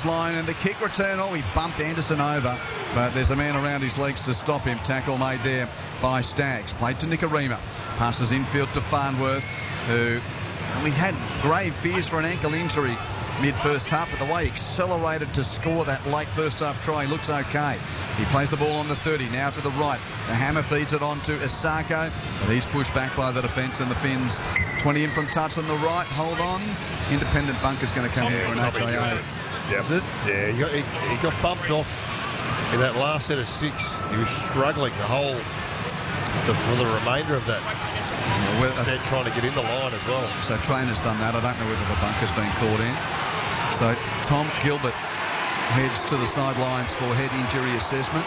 line, and the kick return. Oh, he bumped Anderson over, but there's a man around his legs to stop him. Tackle made there by Staggs. Played to Nikorima. Passes infield to Farnworth, who we had grave fears for an ankle injury mid-first half, but the way he accelerated to score that late first-half try, he looks okay. He plays the ball on the 30, now to the right. The Hammer feeds it on to Isako, but he's pushed back by the defence, and the Finns 20 in from touch on the right. Hold on. Independent bunker's going to come here for an HIA. Yep. Is it? Yeah, he got bumped off in that last set of 6. He was struggling for the remainder of that set, trying to get in the line as well. So trainer's done that. I don't know whether the bunker's been caught in. So Tom Gilbert heads to the sidelines for head injury assessment.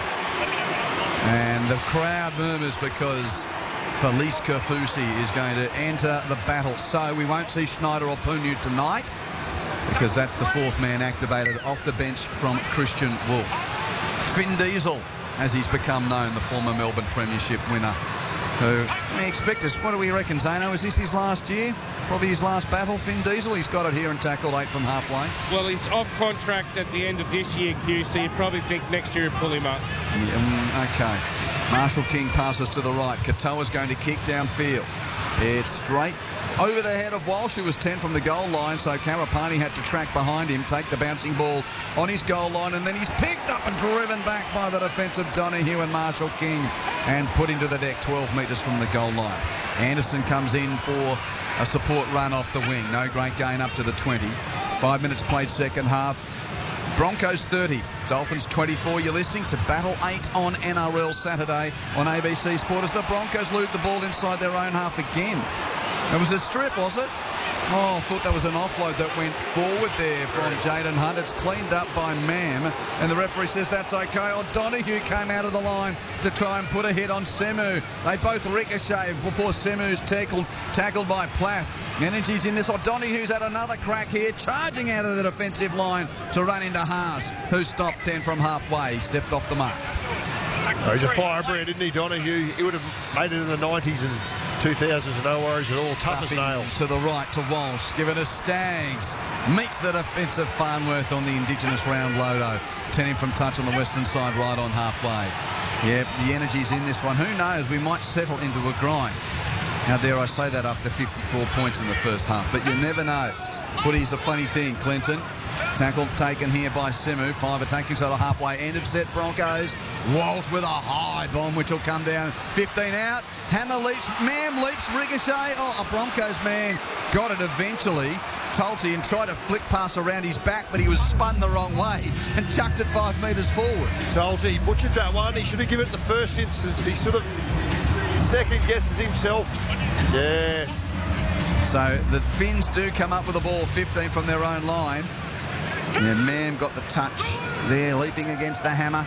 And the crowd murmurs because Felice Kaufusi is going to enter the battle. So we won't see Schneider or Punu tonight, because that's the 4th man activated off the bench from Christian Wolf. Finn Diesel, as he's become known, the former Melbourne Premiership winner, who we expect us. What do we reckon, Zano? Is this his last year? Probably his last battle, Finn Diesel. He's got it here and tackled 8 from halfway. Well, he's off contract at the end of this year, Q, so you probably think next year he'll pull him up. Okay. Marshall King passes to the right. Katoa's going to kick downfield. It's straight over the head of Walsh, who was 10 from the goal line, so Karapani had to track behind him, take the bouncing ball on his goal line, and then he's picked up and driven back by the defence of Donahue and Marshall King and put into the deck 12 metres from the goal line. Anderson comes in for a support run off the wing. No great gain up to the 20. 5 minutes played second half. Broncos 30, Dolphins 24. You're listening to Battle 8 on NRL Saturday on ABC Sport as the Broncos loot the ball inside their own half again. It was a strip, was it? Oh, I thought that was an offload that went forward there from Jaden Hunt. It's cleaned up by Mam, and the referee says that's okay. O'Donoghue came out of the line to try and put a hit on Semu. They both ricochet before Semu's tackled by Plath. Energy's in this. O'Donoghue's had another crack here, charging out of the defensive line to run into Haas, who stopped 10 from halfway. He stepped off the mark. Oh, he's a firebrand, isn't he, Donahue? He would have made it in the 90s and 2000s, no worries at all. Tough as nails. To the right to Walsh, given to Staggs. Meets the defensive Farnworth on the Indigenous round Lodo. 10 in from touch on the western side, right on halfway. Yeah, the energy's in this one. Who knows? We might settle into a grind. How dare I say that after 54 points in the first half? But you never know. Footy's a funny thing, Clinton. Tackle taken here by Semu. 5 attacking, so to halfway end of set. Broncos. Walsh with a high bomb, which will come down. 15 out. Hammer leaps. Mam leaps. Ricochet. Oh, a Broncos man got it eventually. Tulty and tried to flick pass around his back, but he was spun the wrong way and chucked it 5 metres forward. Tulty butchered that one. He should have given it the first instance. He sort of second guesses himself. Yeah. So the Finns do come up with the ball 15 from their own line. And Mam got the touch there, leaping against the Hammer.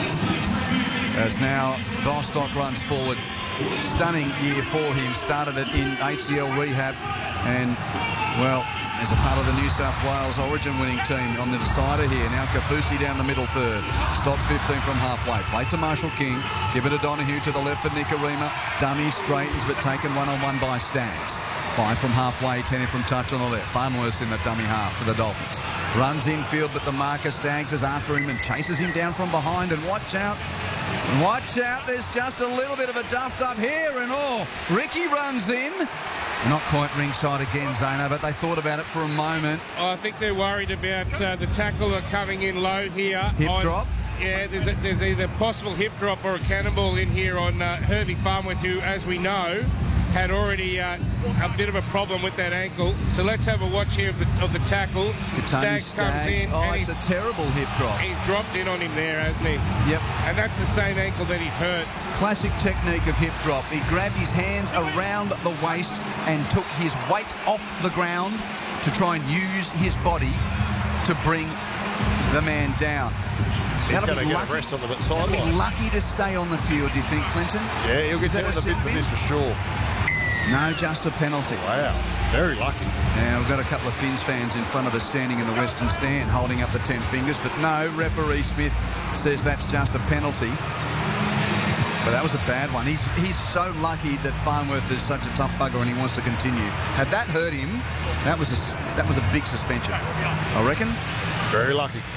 As now Bostock runs forward. Stunning year for him. Started it in ACL rehab. And, well, as a part of the New South Wales Origin winning team on the decider here. Now Kaufusi down the middle third. Stop 15 from halfway. Play to Marshall King. Give it to Donahue to the left for Nikorima. Dummy straightens, but taken one-on-one by Staggs. 5 from halfway, 10 in from touch on the left. Farnworth in the dummy half for the Dolphins. Runs infield, but the marker Staggs is after him and chases him down from behind. And watch out, there's just a little bit of a duffed up here and all. Ricky runs in. Not quite ringside again, Zano, but they thought about it for a moment. I think they're worried about the tackler coming in low here. Hip drop? Yeah, there's either possible hip drop or a cannonball in here on Herbie Farnworth, who, as we know, had already a bit of a problem with that ankle. So let's have a watch here of the tackle. Staggs comes in. Oh, it's a terrible hip drop. He's dropped in on him there, hasn't he? Yep. And that's the same ankle that he hurt. Classic technique of hip drop. He grabbed his hands around the waist and took his weight off the ground to try and use his body to bring the man down. He's going to get a rest on the sideline. Be lucky to stay on the field, do you think, Clinton? Yeah, he'll get down the bit for this for sure. No, just a penalty. Wow, very lucky. Now, we've got a couple of Finns fans in front of us standing in the western stand holding up the 10 fingers, but no, referee Smith says that's just a penalty. But that was a bad one. He's so lucky that Farnworth is such a tough bugger and he wants to continue. Had that hurt him, that was a big suspension, I reckon. Very lucky.